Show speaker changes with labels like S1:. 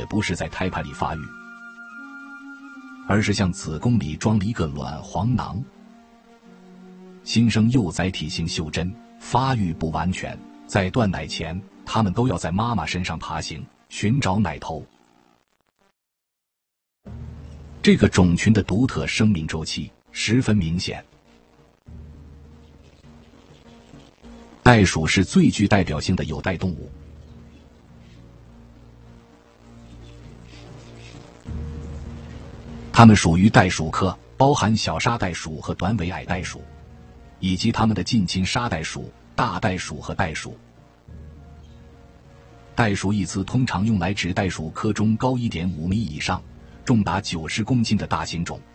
S1: 也不是在胎盘里发育，而是像子宫里装了一个卵黄囊。新生幼崽体型袖珍，发育不完全，在断奶前，它们都要在妈妈身上爬行，寻找奶头。这个种群的独特生命周期十分明显。袋鼠是最具代表性的有袋动物。它们属于袋鼠科，包含小沙袋鼠和短尾矮袋鼠，以及它们的近亲沙袋鼠、大袋鼠和袋鼠。袋鼠一词通常用来指袋鼠科中高 1.5 米以上、重达90公斤的大型种。